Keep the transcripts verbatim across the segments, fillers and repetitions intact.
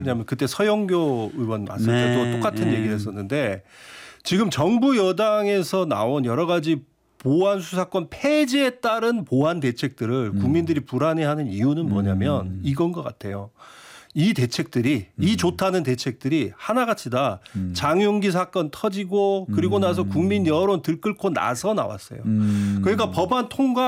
왜냐하면 그때 서영교 의원 왔을 네. 때도 똑같은 네. 얘기를 했었는데 지금 정부 여당에서 나온 여러 가지 보안 수사권 폐지에 따른 보안 대책들을 음. 국민들이 불안해하는 이유는 뭐냐면 음. 이건 것 같아요. 이 대책들이 음. 이 좋다는 대책들이 하나같이 다 음. 장윤기 사건 터지고 그리고 나서 국민 여론 들끓고 나서 나왔어요. 음. 그러니까 법안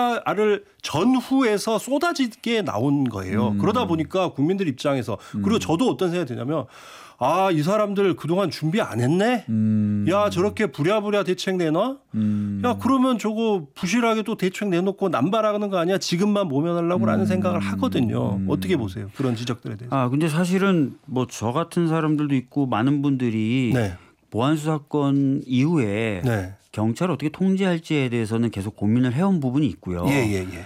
통과를 전후에서 쏟아지게 나온 거예요. 음. 그러다 보니까 국민들 입장에서 그리고 저도 어떤 생각이 드냐면 아, 이 사람들 그동안 준비 안 했네? 음. 야, 저렇게 부랴부랴 대책 내놔? 음. 야, 그러면 저거 부실하게 또 대책 내놓고 남발하는 거 아니야? 지금만 모면하려고 라는 음. 생각을 하거든요. 음. 어떻게 보세요? 그런 지적들에 대해서. 아, 근데 사실은 뭐 저 같은 사람들도 있고 많은 분들이 네. 보안 수사권 이후에 네. 경찰을 어떻게 통제할지에 대해서는 계속 고민을 해온 부분이 있고요. 예, 예, 예.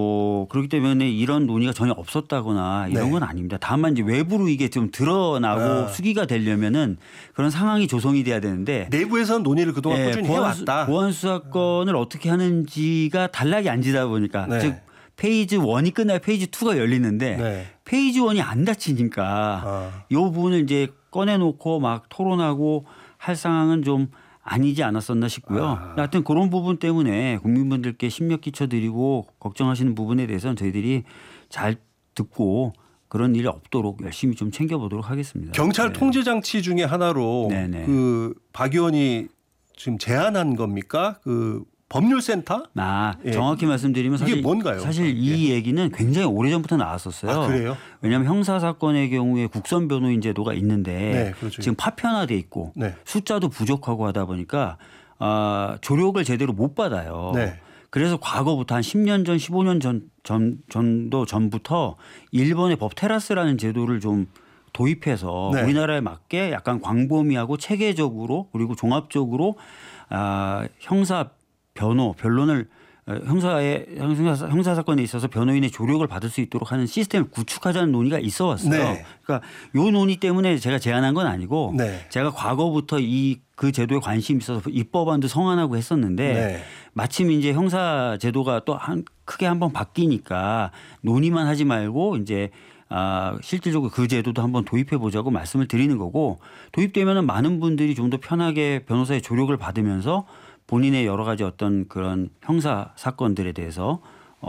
뭐 그렇기 때문에 이런 논의가 전혀 없었다거나 이런 네. 건 아닙니다. 다만 이제 외부로 이게 좀 드러나고 아. 수기가 되려면은 그런 상황이 조성이 돼야 되는데 내부에서는 논의를 그동안 예, 꾸준히 보안, 수, 해왔다. 보안 수사권을 어떻게 하는지가 단락이 안 지다 보니까 네. 즉 페이지 일이 끝나야 페이지 이가 열리는데 네. 페이지 일이 안 닫히니까 아. 이 부분을 이제 꺼내놓고 막 토론하고 할 상황은 좀 아니지 않았었나 싶고요. 아. 하여튼 그런 부분 때문에 국민분들께 심력 끼쳐드리고 걱정하시는 부분에 대해서는 저희들이 잘 듣고 그런 일이 없도록 열심히 좀 챙겨보도록 하겠습니다. 경찰 네. 통제 장치 중에 하나로 네네. 그 박 의원이 지금 제안한 겁니까? 그 법률센터? 아, 예. 정확히 말씀드리면 사실 이게 뭔가요? 사실 이 얘기는 굉장히 오래전부터 나왔었어요. 아, 그래요? 왜냐하면 형사 사건의 경우에 국선 변호인 제도가 있는데 네, 그렇죠. 지금 파편화돼 있고 네. 숫자도 부족하고 하다 보니까 아, 조력을 제대로 못 받아요. 네. 그래서 과거부터 한 십 년 전, 십오 년 전, 전 전도 전부터 일본의 법 테라스라는 제도를 좀 도입해서 네. 우리나라에 맞게 약간 광범위하고 체계적으로 그리고 종합적으로 아, 형사 변호, 변론을 형사의 형사, 형사 사건에 있어서 변호인의 조력을 받을 수 있도록 하는 시스템을 구축하자는 논의가 있어 왔어요. 네. 그러니까 요 논의 때문에 제가 제안한 건 아니고 네. 제가 과거부터 이 그 제도에 관심이 있어서 입법안도 성안하고 했었는데 네. 마침 이제 형사 제도가 또 한 크게 한번 바뀌니까 논의만 하지 말고 이제 아, 실질적으로 그 제도도 한번 도입해 보자고 말씀을 드리는 거고 도입되면은 많은 분들이 좀 더 편하게 변호사의 조력을 받으면서 본인의 여러 가지 어떤 그런 형사 사건들에 대해서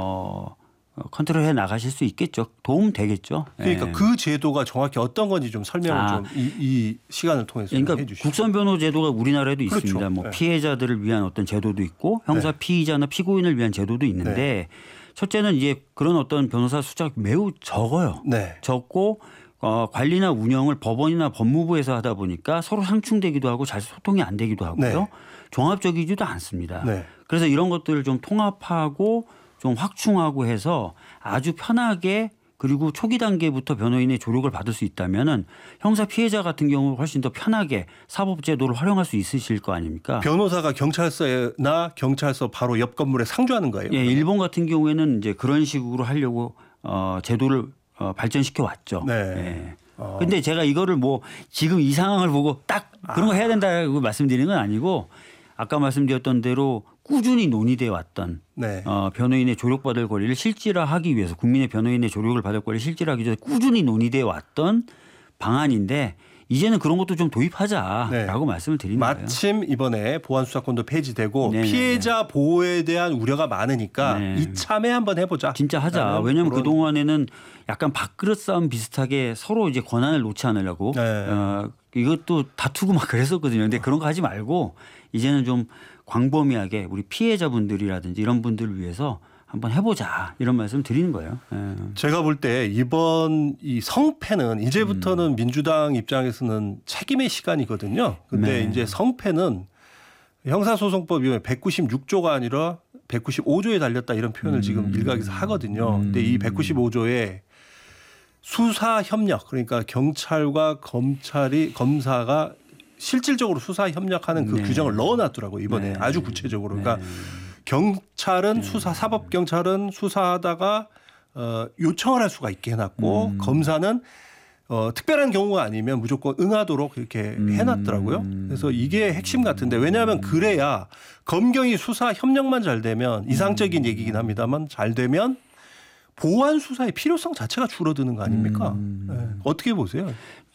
어, 컨트롤해 나가실 수 있겠죠. 도움 되겠죠. 그러니까 예. 그 제도가 정확히 어떤 건지 좀 설명을 아. 좀 이 이 시간을 통해서 좀 그러니까 해주시죠. 국선 변호 제도가 우리나라에도 그렇죠. 있습니다. 뭐 네. 피해자들을 위한 어떤 제도도 있고 형사 네. 피의자나 피고인을 위한 제도도 있는데 네. 첫째는 이제 그런 어떤 변호사 숫자가 매우 적어요. 네. 적고 어, 관리나 운영을 법원이나 법무부에서 하다 보니까 서로 상충되기도 하고 잘 소통이 안 되기도 하고요. 네. 종합적이지도 않습니다. 네. 그래서 이런 것들을 좀 통합하고 좀 확충하고 해서 아주 편하게 그리고 초기 단계부터 변호인의 조력을 받을 수 있다면은 형사 피해자 같은 경우 훨씬 더 편하게 사법제도를 활용할 수 있으실 거 아닙니까? 변호사가 경찰서나 경찰서 바로 옆 건물에 상주하는 거예요? 예, 일본 같은 경우에는 이제 그런 식으로 하려고 어, 제도를 어, 발전시켜 왔죠. 네. 예. 어. 근데 제가 이거를 뭐 지금 이 상황을 보고 딱 그런 거 해야 된다고 말씀드리는 건 아니고 아까 말씀드렸던 대로 꾸준히 논의돼 왔던 네. 어, 변호인의 조력받을 권리를 실질화하기 위해서 국민의 변호인의 조력을 받을 권리를 실질화하기 위해서 꾸준히 논의돼 왔던 방안인데 이제는 그런 것도 좀 도입하자라고 네. 말씀을 드리는 거예요. 마침 이번에 보안 수사권도 폐지되고 네네네. 피해자 보호에 대한 우려가 많으니까 네. 이참에 한번 해보자. 진짜 하자. 왜냐하면 그 동안에는 약간 밥그릇 싸움 비슷하게 서로 이제 권한을 놓지 않으려고 네. 어, 이것도 다투고 막 그랬었거든요. 근데 그런 거 하지 말고 이제는 좀 광범위하게 우리 피해자분들이라든지 이런 분들을 위해서 한번 해보자 이런 말씀 드리는 거예요. 예. 제가 볼 때 이번 이 성패는 이제부터는 음. 민주당 입장에서는 책임의 시간이거든요. 근데 네. 이제 성패는 형사소송법 위반 백구십육 조가 아니라 백구십오 조에 달렸다 이런 표현을 음. 지금 일각에서 하거든요. 음. 근데 이 백구십오 조에 수사 협력 그러니까 경찰과 검찰이 검사가 실질적으로 수사 협력하는 그 네. 규정을 넣어놨더라고요. 이번에 네. 아주 구체적으로. 그러니까 네. 경찰은 수사 사법 경찰은 수사하다가 어, 요청을 할 수가 있게 해놨고 음. 검사는 어, 특별한 경우가 아니면 무조건 응하도록 이렇게 음. 해놨더라고요. 그래서 이게 핵심 같은데 왜냐하면 그래야 검경이 수사 협력만 잘 되면 이상적인 얘기긴 합니다만 잘 되면 보안 수사의 필요성 자체가 줄어드는 거 아닙니까? 음. 네. 어떻게 보세요?